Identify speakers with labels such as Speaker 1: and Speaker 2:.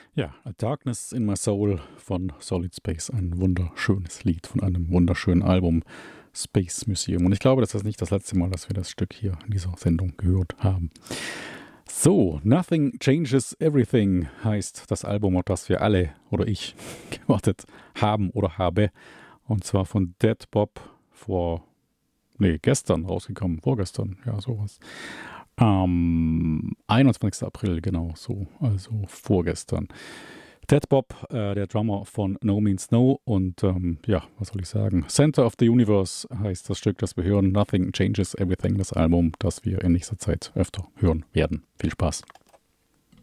Speaker 1: Ja, A Darkness in My Soul von Solid Space, ein wunderschönes Lied von einem wunderschönen Album Space Museum. Und ich glaube, das ist nicht das letzte Mal, dass wir das Stück hier in dieser Sendung gehört haben. So, Nothing Changes Everything heißt das Album, auf das wir alle oder ich gewartet haben oder habe. Und zwar von Dead Bob gestern rausgekommen, vorgestern, ja, sowas. Am 21. April, genau so, also vorgestern. Ted Bob, der Drummer von No Means No und ja, was soll ich sagen? Center of the Universe heißt das Stück, das wir hören. Nothing Changes Everything, das Album, das wir in nächster Zeit öfter hören werden. Viel Spaß.